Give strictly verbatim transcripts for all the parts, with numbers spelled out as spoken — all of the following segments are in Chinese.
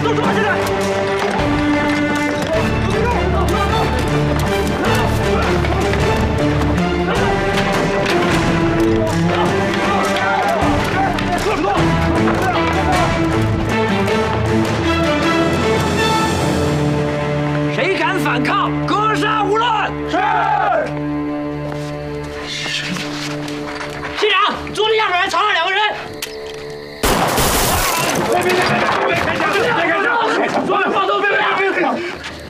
都抓起来！谁敢反抗，格杀勿论！是。县长，组里下面藏了两个人。别别别别别开枪！别开枪！所有放手！别别别别开枪！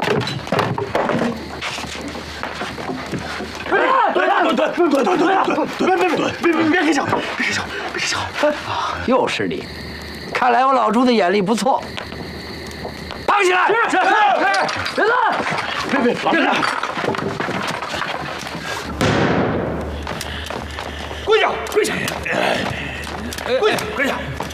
对了，对对对对对对，别别别别别别开枪！别开枪！别开枪！又是你，看来我老朱的眼力不错。绑起来！是是是，别动！别别别动！跪下！跪下！跪下！跪下！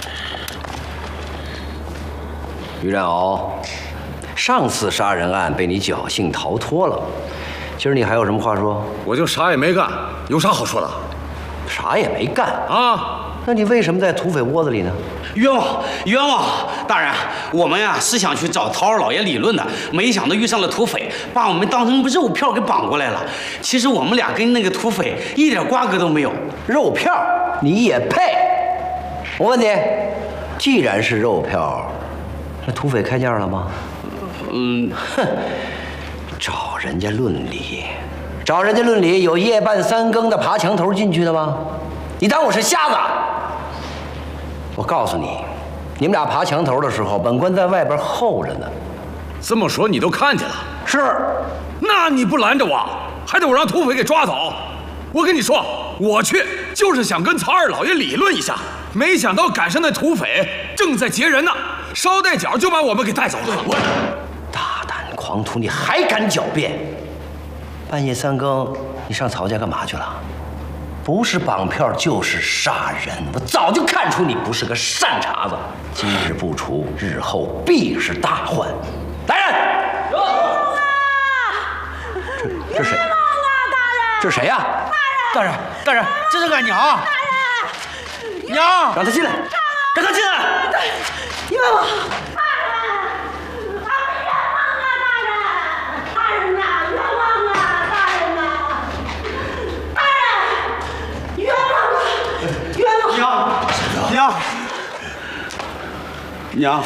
于占鳌，上次杀人案被你侥幸逃脱了，今儿你还有什么话说？ 我就啥也没干，有啥好说的？ 啥也没干啊？ 那你为什么在土匪窝子里呢？ 冤枉！冤枉！大人，我们呀是想去找陶二老爷理论的，没想到遇上了土匪，把我们当成肉票给绑过来了。其实我们俩跟那个土匪一点瓜葛都没有。 肉票你也配？我问你，既然是肉票，那土匪开价了吗？ 嗯， 哼，找人家论理，找人家论理，有夜半三更的爬墙头进去的吗？你当我是瞎子？我告诉你，你们俩爬墙头的时候，本官在外边候着呢。 这么说你都看见了？ 是。 那你不拦着我，还得我让土匪给抓走？我跟你说，我去就是想跟曹二老爷理论一下，没想到赶上那土匪正在劫人呢，捎带脚就把我们给带走了。我大胆狂徒，你还敢狡辩？半夜三更，你上曹家干嘛去了？不是绑票就是杀人，我早就看出你不是个善茬子。今日不除，日后必是大患。来人！有啊！这这谁？这是谁呀？ 大人，大人，这是俺娘。大人， 娘， 让他进来，让他进来。 冤枉！大人，俺们冤枉啊！大人，大人呐，冤枉啊！大人呐，大人，冤枉啊！冤枉！ 娘，娘，娘。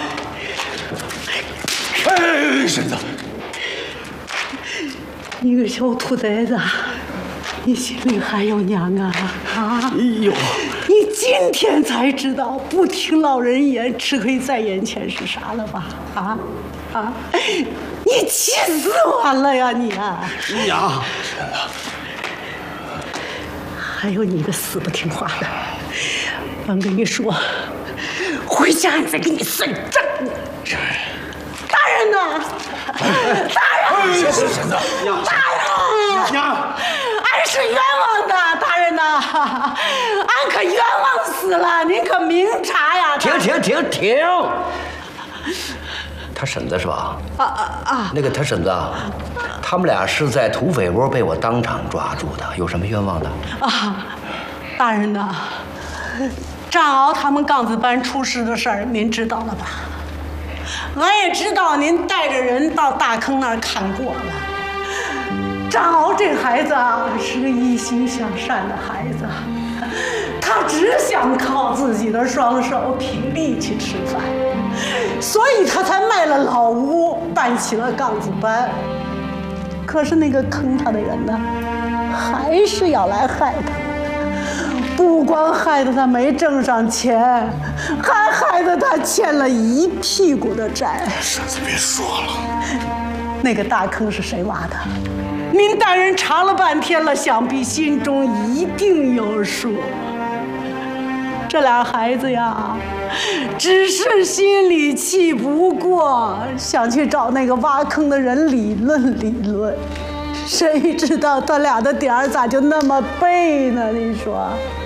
哎，婶子， 你个小兔崽子，你心里还有娘啊？啊？ 有。 你今天才知道不听老人言，吃亏在眼前是啥了吧？啊啊！你气死我了呀你啊！ 娘， 还有你个死不听话的，俺跟你说，回家俺再给你算账。大人呐！大人！ 婶子，婶子， 大人！ 娘， 俺是冤枉的，大人呐！俺可冤枉死了，您可明察呀！ 停停停停！他婶子是吧？ 啊啊啊！ 那个他婶子啊，他们俩是在土匪窝被我当场抓住的，有什么冤枉的？ 啊，大人呐，张敖他们杠子班出事的事儿，您知道了吧？俺也知道您带着人到大坑那儿看过了。张敖这孩子啊，是个一心向善的孩子，他只想靠自己的双手凭力气吃饭，所以他才卖了老屋，办起了杠子班。可是那个坑他的人呢，还是要来害他。不光害得他没挣上钱，还害得他欠了一屁股的债。 婶子别说了， 那个大坑是谁挖的？您大人查了半天了，想必心中一定有数。这俩孩子呀，只是心里气不过，想去找那个挖坑的人理论理论。谁知道他俩的点儿咋就那么背呢？你说？